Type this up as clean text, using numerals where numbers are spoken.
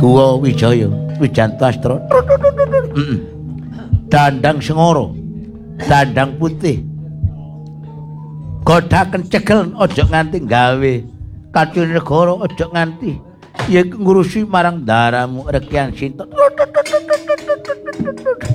Guwa Wijaya, Wijantastra. Dandang Sengoro, dandang putih. Godhaken cegel aja nganti gawe kacune negara aja nganti ya ngurusi marang daramu rekian sinten.